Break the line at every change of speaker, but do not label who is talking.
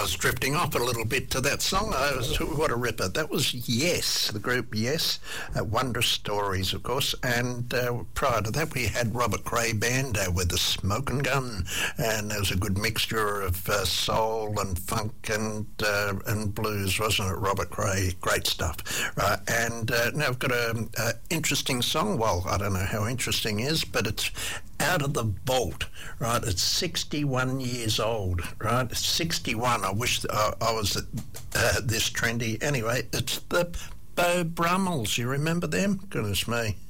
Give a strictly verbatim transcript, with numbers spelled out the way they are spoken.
was drifting off a little bit to that song. I was, what a ripper. That was Yes, the group Yes, uh, Wondrous Stories, of course. And uh, prior to that, we had Robert Cray Band uh, with the Smoking Gun. And there was a good mixture of uh, soul and funk and uh, and blues, wasn't it, Robert Cray? Great stuff. Right. And uh, now I've got an interesting song. Well, I don't know how interesting it is, but it's Out of the Vault, right? It's sixty-one years old, right? sixty-one. I wish I, I was uh, this trendy. Anyway, it's the Beau Brummels. You remember them? Goodness me.